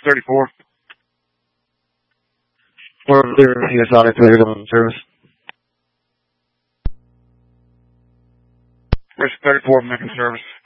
34. We're over there. Yes, I'll activate on service. Risk 34, making service.